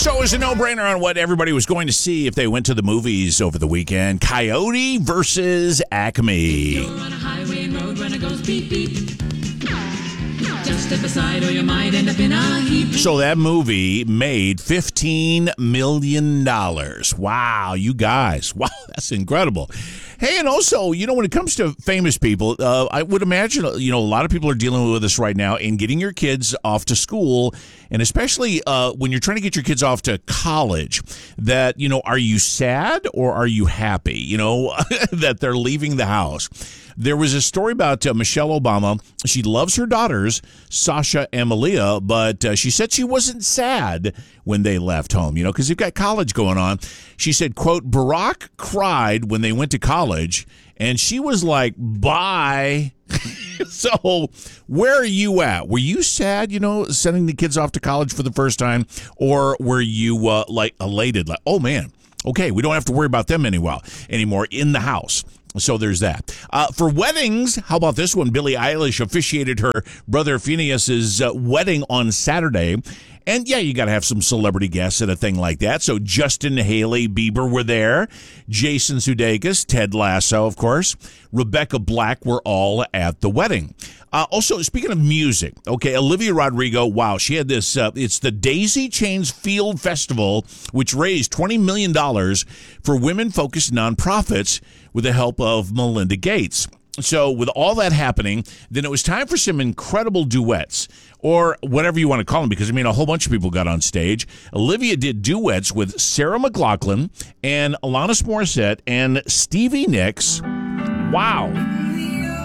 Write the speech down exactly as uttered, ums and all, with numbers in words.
So it was a no-brainer on what everybody was going to see if they went to the movies over the weekend. Coyote versus Acme. You're on a highway and road runner goes beep beep. Just step aside or you might end up in a heap. So that movie made fifteen million dollars. Wow, you guys. Wow, that's incredible. Hey, and also, you know, when it comes to famous people, uh, I would imagine, you know, a lot of people are dealing with this right now in getting your kids off to school, and especially uh, when you're trying to get your kids off to college, that, you know, are you sad or are you happy, you know, that they're leaving the house? There was a story about uh, Michelle Obama. She loves her daughters, Sasha and Malia, but uh, she said she wasn't sad when they left home, you know, because they've got college going on. She said, quote, Barack cried when they went to college, and she was like, bye. So where are you at? Were you sad, you know, sending the kids off to college for the first time, or were you uh, like elated, like, oh, man, okay, we don't have to worry about them anymore, anymore in the house? So there's that. Uh, for weddings, how about this one? Billie Eilish officiated her brother Phineas's uh, wedding on Saturday. And yeah, you got to have some celebrity guests at a thing like that. So Justin, Hailey, Bieber were there. Jason Sudeikis, Ted Lasso, of course. Rebecca Black were all at the wedding. Uh, also, speaking of music, okay, Olivia Rodrigo, wow, she had this, uh, it's the Daisy Chains Field Festival, which raised twenty million dollars for women-focused nonprofits with the help of Melinda Gates. So with all that happening, then it was time for some incredible duets, or whatever you want to call them, because, I mean, a whole bunch of people got on stage. Olivia did duets with Sarah McLachlan and Alanis Morissette and Stevie Nicks. Wow.